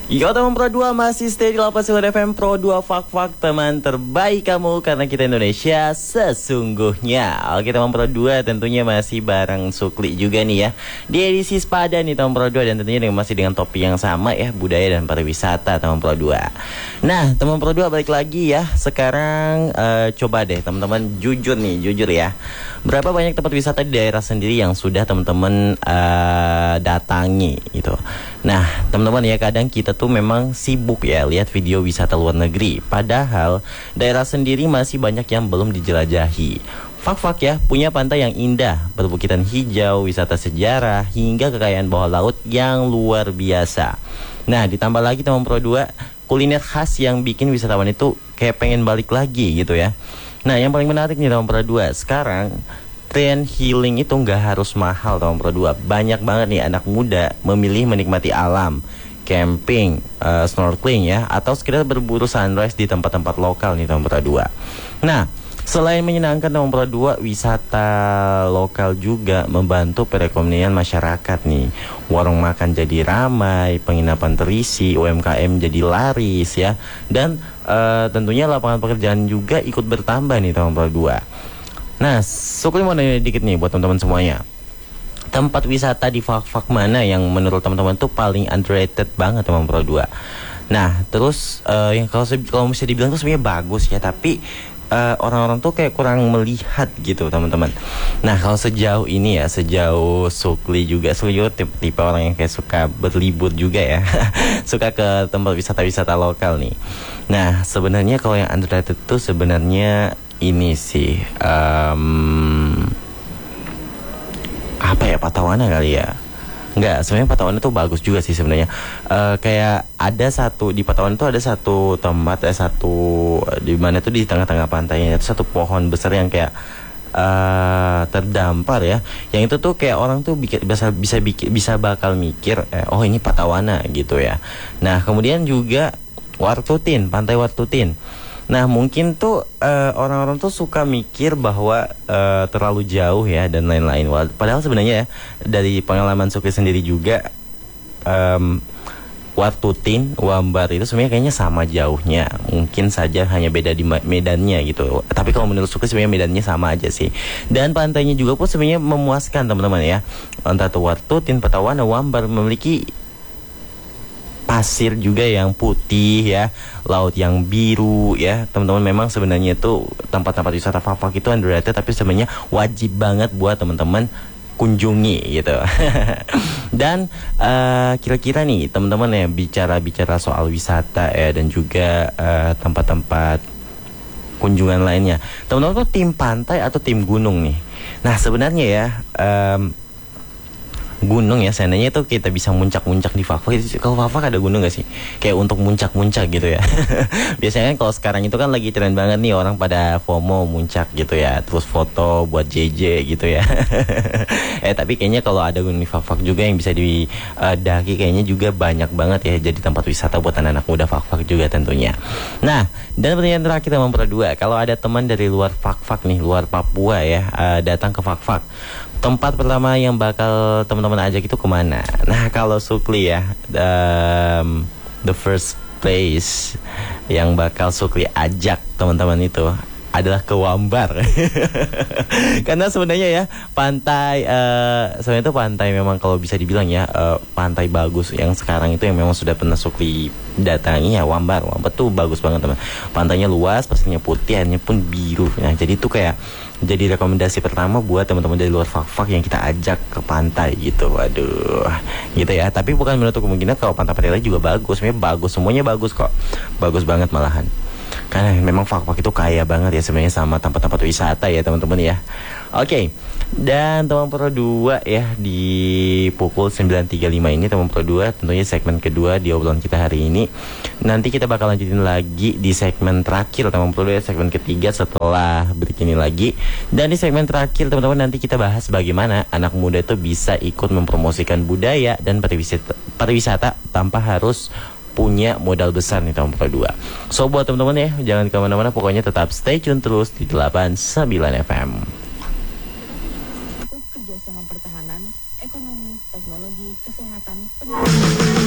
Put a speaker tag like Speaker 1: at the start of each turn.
Speaker 1: Yo teman Pro 2 masih stay di 89 FM Pro 2 Fak-Fak, teman terbaik kamu karena kita Indonesia sesungguhnya. Oke teman Pro 2, tentunya masih bareng Sukli juga nih ya di edisi sepada nih teman Pro 2, dan tentunya masih dengan topik yang sama ya, budaya dan pariwisata teman Pro 2. Nah teman Pro 2 balik lagi ya. Sekarang coba deh teman-teman jujur ya, berapa banyak tempat wisata di daerah sendiri yang sudah teman-teman datangi gitu. Nah teman-teman ya, kadang kita tuh memang sibuk ya lihat video wisata luar negeri, padahal daerah sendiri masih banyak yang belum dijelajahi. Fak-fak ya, punya pantai yang indah, perbukitan hijau, wisata sejarah, hingga kekayaan bawah laut yang luar biasa. Nah ditambah lagi teman Pro 2, kuliner khas yang bikin wisatawan itu kayak pengen balik lagi gitu ya. Nah yang paling menarik nih teman Pro 2, sekarang tren healing itu nggak harus mahal teman Pro 2. Banyak banget nih anak muda memilih menikmati alam, camping, snorkeling ya, atau sekedar berburu sunrise di tempat-tempat lokal nih teman Pro 2. Nah selain menyenangkan teman Pro 2, wisata lokal juga membantu perekonomian masyarakat nih. Warung makan jadi ramai, penginapan terisi, UMKM jadi laris ya, dan tentunya lapangan pekerjaan juga ikut bertambah nih teman Pro 2. Nah Sukli mau nanya dikit nih buat teman-teman semuanya, tempat wisata di Fak-Fak mana yang menurut teman-teman tuh paling underrated banget teman Pro 2? Nah terus yang kalau bisa dibilang tuh sebenarnya bagus ya, tapi orang-orang tuh kayak kurang melihat gitu teman-teman. Nah kalau sejauh ini ya, sejauh Sukli juga tipe orang yang kayak suka berlibur juga ya suka ke tempat wisata-wisata lokal nih. Nah sebenarnya kalau yang underrated tuh sebenarnya ini sih apa ya, Patawana kali ya. Enggak, sebenarnya Patawana tuh bagus juga sih sebenarnya. Kayak ada satu di Patawana tuh ada satu tempat di mana tuh di tengah-tengah pantainya itu satu pohon besar yang kayak terdampar ya. Yang itu tuh kayak orang tuh bisa bakal mikir oh ini Patawana gitu ya. Nah kemudian juga Wartutin, Pantai Wartutin. Nah mungkin tuh orang-orang tuh suka mikir bahwa terlalu jauh ya dan lain-lain. Padahal sebenarnya ya, dari pengalaman Sukli sendiri juga, Wartutin, Wambar itu sebenarnya kayaknya sama jauhnya. Mungkin saja hanya beda di medannya gitu. Tapi kalau menurut Sukli sebenarnya medannya sama aja sih. Dan pantainya juga pun sebenarnya memuaskan teman-teman ya. Entah itu Wartutin, Patawana, Wambar memiliki pasir juga yang putih ya, laut yang biru ya teman-teman. Memang sebenarnya itu tempat-tempat wisata Fak-Fak itu underrated, tapi sebenarnya wajib banget buat teman-teman kunjungi gitu dan kira-kira nih teman-teman ya, bicara soal wisata ya dan juga tempat-tempat kunjungan lainnya, teman-teman tuh tim pantai atau tim gunung nih? Nah sebenarnya ya gunung ya, seandainya tuh kita bisa muncak-muncak di Fak-Fak. Kalau Fak-Fak ada gunung gak sih? Kayak untuk muncak-muncak gitu ya. Biasanya kan kalau sekarang itu kan lagi tren banget nih, orang pada FOMO muncak gitu ya, terus foto buat JJ gitu ya. Tapi kayaknya kalau ada gunung di Fak-Fak juga yang bisa didaki, kayaknya juga banyak banget ya, jadi tempat wisata buat anak-anak muda Fak-Fak juga tentunya. Nah dan pertanyaan terakhir teman Pro 2, kalau ada teman dari luar Fak-Fak nih, luar Papua ya, datang ke Fak-Fak, tempat pertama yang bakal teman-teman ajak itu kemana? Nah kalau Sukli ya, the first place yang bakal Sukli ajak teman-teman itu adalah ke Wambar. Karena sebenarnya ya pantai, sebenarnya itu pantai memang kalau bisa dibilang ya, pantai bagus yang sekarang itu yang memang sudah pernah Sukli datangi ya, Wambar. Wambar tuh bagus banget teman. Pantainya luas, pasirnya putih, airnya pun biru. Nah jadi itu kayak jadi rekomendasi pertama buat teman-teman dari luar Fak-Fak yang kita ajak ke pantai gitu. Waduh gitu ya. Tapi bukan menutup kemungkinan kalau pantai-pantai lain juga bagus. Sebenarnya bagus, semuanya bagus kok. Bagus banget malahan. Karena memang Fak-Fak itu kaya banget ya sebenarnya sama tempat-tempat wisata ya teman-teman ya. Oke. Dan teman Pro 2 ya, di pukul 9.35 ini teman Pro 2 tentunya segmen kedua di obrolan kita hari ini. Nanti kita bakal lanjutin lagi di segmen terakhir teman Pro 2 ya, segmen ketiga setelah break ini lagi. Dan di segmen terakhir teman-teman nanti kita bahas bagaimana anak muda itu bisa ikut mempromosikan budaya dan pariwisata tanpa harus punya modal besar nih teman Pro 2. So buat teman-teman ya, jangan kemana-mana, pokoknya tetap stay tune terus di 89 FM.
Speaker 2: Kerjasama pertahanan, ekonomi, teknologi, kesehatan, pendidikan.